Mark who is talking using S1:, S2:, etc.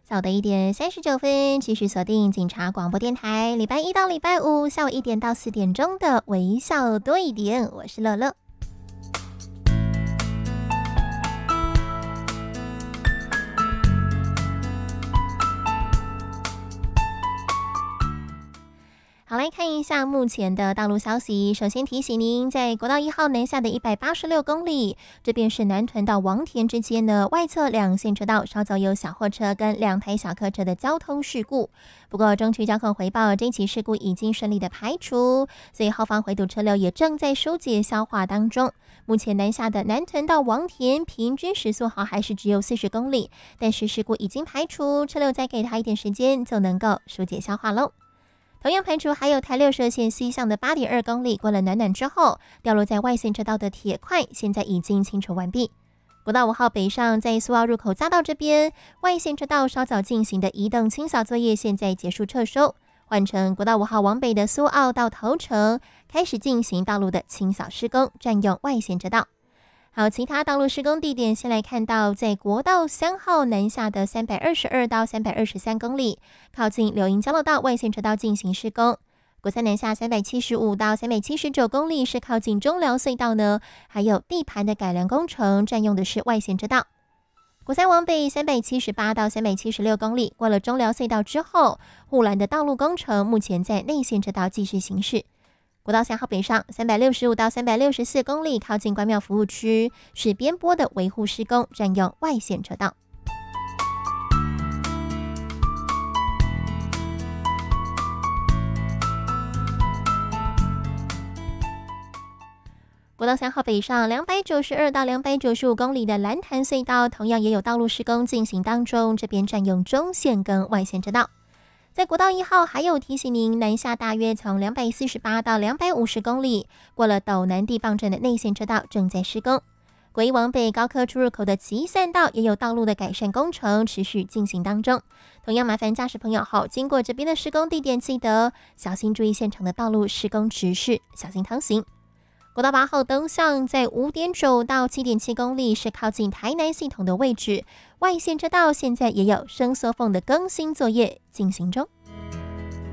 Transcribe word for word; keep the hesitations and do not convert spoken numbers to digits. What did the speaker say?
S1: 下午的一点三十九分，继续锁定警察广播电台，礼拜一到礼拜五下午一点到四点钟的微笑多一点，我是乐乐。好，来看一下目前的道路消息。首先提醒您，在国道一号南下的一百八十六公里，这边是南屯到王田之间的外侧两线车道，稍早有小货车跟两台小客车的交通事故。不过中区交控回报，这起事故已经顺利的排除，所以后方回堵车流也正在疏解消化当中。目前南下的南屯到王田平均时速还是只有四十公里，但是事故已经排除，车流再给它一点时间就能够疏解消化喽。同样排除还有台六十二线西向的 八点二公里，过了暖暖之后掉落在外线车道的铁块现在已经清除完毕。国道五号北上在苏澳入口匝道这边，外线车道稍早进行的移动清扫作业现在结束撤收，换成国道五号往北的苏澳到头城开始进行道路的清扫施工，占用外线车道。好，其他道路施工地点，先来看到在国道三号南下的三百二十二到三百二十三公里，靠近柳营交流道外线车道进行施工。国三南下三百七十五到三百七十九公里是靠近中寮隧道呢，还有地盘的改良工程，占用的是外线车道。国三往北三百七十八到三百七十六公里，过了中寮隧道之后，护栏的道路工程目前在内线车道继续行驶。国道三号北上三百六十五到三百六十四公里，靠近关庙服务区是边坡的维护施工，占用外线车道。国道三号北上两百九十二到两百九十五公里的蓝潭隧道，同样也有道路施工进行当中，这边占用中线跟外线车道。在国道一号还有提醒您，南下大约从两百四十八到两百五十公里，过了斗南地磅镇的内线车道正在施工。国一往北高科出入口的集散道也有道路的改善工程持续进行当中。同样麻烦驾驶朋友后经过这边的施工地点，记得小心注意现场的道路施工指示，小心航行。国道八号东向在 五点九到七点七公里是靠近台南系统的位置，外线车道现在也有伸缩缝的更新作业进行中。